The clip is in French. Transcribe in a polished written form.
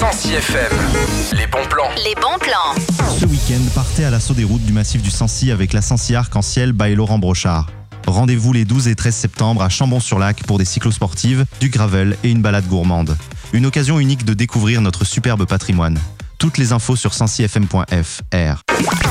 Sancy FM. Les bons plans. Les bons plans. Ce week-end, partez à l'assaut des routes du massif du Sancy avec la Sancy Arc-en-Ciel by Laurent Brochard. Rendez-vous les 12 et 13 septembre à Chambon-sur-Lac pour des cyclosportives, du gravel et une balade gourmande. Une occasion unique de découvrir notre superbe patrimoine. Toutes les infos sur sancyfm.fr.